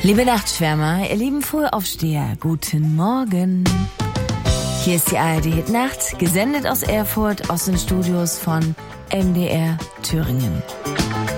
Liebe Nachtschwärmer, ihr lieben Frühaufsteher, guten Morgen. Hier ist die ARD Hit Nacht, gesendet aus Erfurt, aus den Studios von MDR Thüringen.